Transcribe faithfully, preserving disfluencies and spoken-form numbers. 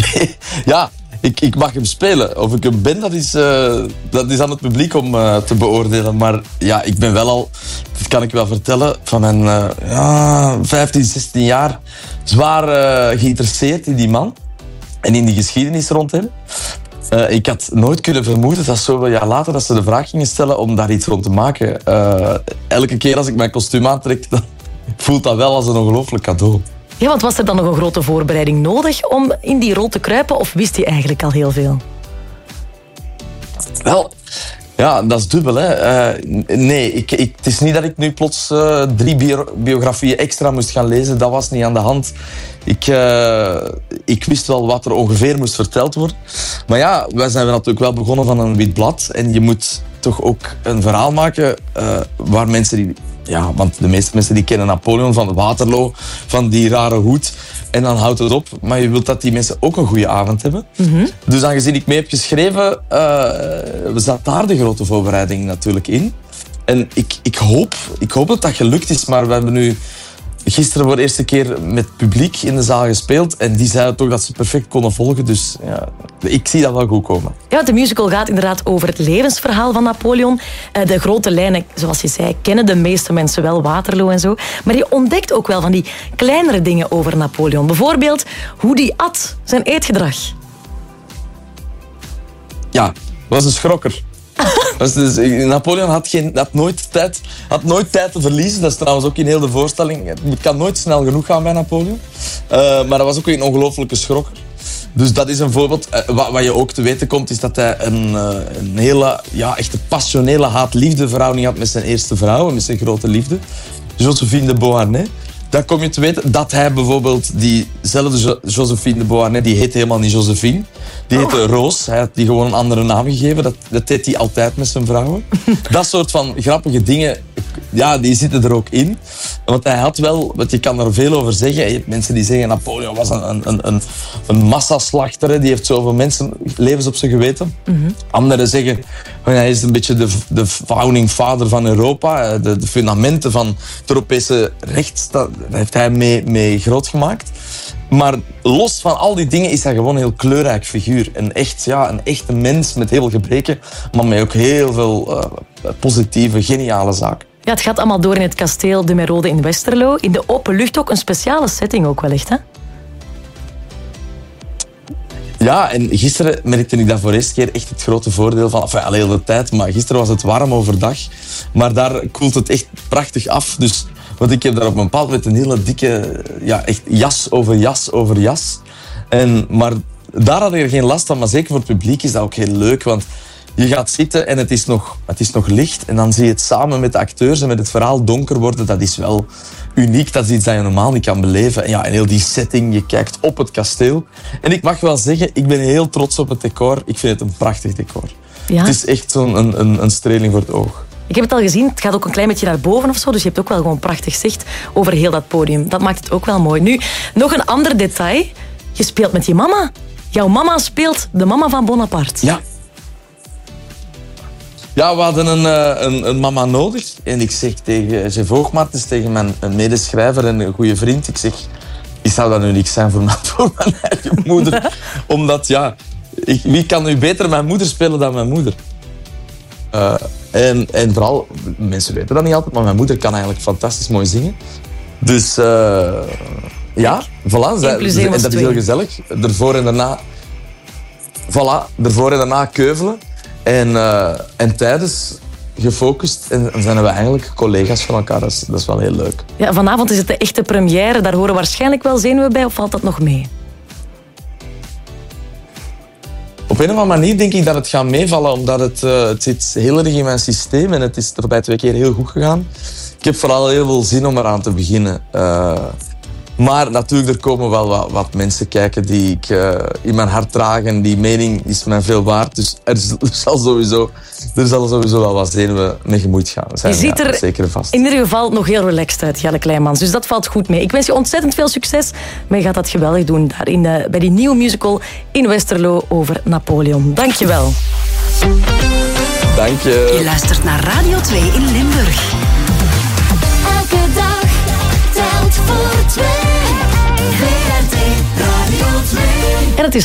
Nee, ja, ik, ik mag hem spelen. Of ik hem ben, dat is, uh, dat is aan het publiek om uh, te beoordelen. Maar ja, ik ben wel al, dat kan ik wel vertellen, van mijn uh, ja, vijftien, zestien jaar zwaar uh, geïnteresseerd in die man. En in die geschiedenis rond hem. Uh, ik had nooit kunnen vermoeden dat zoveel jaar later dat ze de vraag gingen stellen om daar iets rond te maken. Uh, elke keer als ik mijn kostuum aantrek, dan voelt dat wel als een ongelooflijk cadeau. Ja, want was er dan nog een grote voorbereiding nodig om in die rol te kruipen? Of wist hij eigenlijk al heel veel? Wel, ja, dat is dubbel. Hè. Uh, nee, ik, ik, het is niet dat ik nu plots uh, drie bio- biografieën extra moest gaan lezen. Dat was niet aan de hand. Ik, uh, ik wist wel wat er ongeveer moest verteld worden. Maar ja, wij zijn natuurlijk wel begonnen van een wit blad. En je moet toch ook een verhaal maken uh, waar mensen die... Ja, want de meeste mensen die kennen Napoleon van Waterloo, van die rare hoed. En dan houdt het op. Maar je wilt dat die mensen ook een goede avond hebben. Mm-hmm. Dus aangezien ik mee heb geschreven, uh, zat daar de grote voorbereiding natuurlijk in. En ik, ik, hoop, ik hoop dat dat gelukt is, maar we hebben nu gisteren voor de eerste keer met publiek in de zaal gespeeld. En die zeiden toch dat ze perfect konden volgen. Dus ja, ik zie dat wel goed komen. Ja, de musical gaat inderdaad over het levensverhaal van Napoleon. De grote lijnen, zoals je zei, kennen de meeste mensen wel, Waterloo en zo. Maar je ontdekt ook wel van die kleinere dingen over Napoleon. Bijvoorbeeld hoe die at, zijn eetgedrag. Ja, was een schrokker. Dus Napoleon had, geen, had, nooit tijd, had nooit tijd te verliezen. Dat is trouwens ook in heel de voorstelling. Het kan nooit snel genoeg gaan bij Napoleon. Uh, maar dat was ook een ongelofelijke schrokker. Dus dat is een voorbeeld. Uh, wat, wat je ook te weten komt, is dat hij een, uh, een hele, ja, echte passionele haat-liefde verhouding had met zijn eerste vrouw en met zijn grote liefde, Joséphine de Beauharnais. Dan kom je te weten dat hij bijvoorbeeld diezelfde jo- Joséphine de Beauharnais, die heette helemaal niet Joséphine. Die heette oh. Roos. Hij had die gewoon een andere naam gegeven. Dat, dat deed hij altijd met zijn vrouwen. Dat soort van grappige dingen, ja, die zitten er ook in. Want hij had wel, want je kan er veel over zeggen. Je hebt mensen die zeggen Napoleon was een, een, een, een massaslachter. Die heeft zoveel mensen levens op zijn geweten. Mm-hmm. Anderen zeggen hij is een beetje de, de founding father van Europa. De, de fundamenten van het Europese recht, dat heeft hij mee, mee groot gemaakt. Maar los van al die dingen is hij gewoon een heel kleurrijk figuur. Een echt, ja, een echte mens met heel veel gebreken, maar met ook heel veel uh, positieve, geniale zaken. Ja, het gaat allemaal door in het kasteel De Merode in Westerlo. In de open lucht ook, een speciale setting ook wellicht, hè? Ja, en gisteren merkte ik dat voor de eerste keer echt het grote voordeel van... Enfin, al heel de tijd, maar gisteren was het warm overdag. Maar daar koelt het echt prachtig af. Dus, want ik heb daar op een bepaald moment een hele dikke ja, echt jas over jas over jas. En, maar daar had ik er geen last van. Maar zeker voor het publiek is dat ook heel leuk. Want je gaat zitten en het is nog, het is nog licht. En dan zie je het samen met de acteurs en met het verhaal donker worden. Dat is wel uniek. Dat is iets dat je normaal niet kan beleven. En ja, en heel die setting, je kijkt op het kasteel. En ik mag wel zeggen, ik ben heel trots op het decor. Ik vind het een prachtig decor. Ja? Het is echt zo'n een, een, een streling voor het oog. Ik heb het al gezien, het gaat ook een klein beetje naar boven of zo. Dus je hebt ook wel gewoon prachtig zicht over heel dat podium. Dat maakt het ook wel mooi. Nu, nog een ander detail. Je speelt met je mama. Jouw mama speelt de mama van Bonaparte. Ja. Ja, we hadden een, een, een mama nodig. En ik zeg tegen Jeff Hoogmartens, tegen mijn medeschrijver en een goede vriend, ik zeg, ik zou dat nu niks zijn voor mijn, voor mijn eigen moeder. Omdat, ja, ik, wie kan nu beter mijn moeder spelen dan mijn moeder? Uh, en, en vooral, mensen weten dat niet altijd, maar mijn moeder kan eigenlijk fantastisch mooi zingen. Dus, uh, ja, voilà. Zij, en dat is heel gezellig. Ervoor en daarna, voilà, ervoor en daarna keuvelen. En, uh, en tijdens gefocust en zijn we eigenlijk collega's van elkaar. Dat is, dat is wel heel leuk. Ja, vanavond is het de echte première. Daar horen waarschijnlijk wel zenuwen bij, of valt dat nog mee? Op een of andere manier denk ik dat het gaat meevallen, omdat het, uh, het zit heel erg in mijn systeem en het is er bij twee keer heel goed gegaan. Ik heb vooral heel veel zin om eraan te beginnen. Uh, Maar natuurlijk, er komen wel wat, wat mensen kijken die ik uh, in mijn hart draag. En die mening is mij veel waard. Dus er, er, zal, sowieso, er zal sowieso wel wat zenuwen mee gemoeid gaan. Zijn, je ziet ja, er zeker vast. in ieder geval nog heel relaxed uit, Jelle Kleijmans. Dus dat valt goed mee. Ik wens je ontzettend veel succes. Maar je gaat dat geweldig doen daar in, uh, bij die nieuwe musical in Westerlo over Napoleon. Dank je wel. Dank je. Je luistert naar Radio twee in Limburg. Elke dag telt voor twee. V R T Radio twee. En het is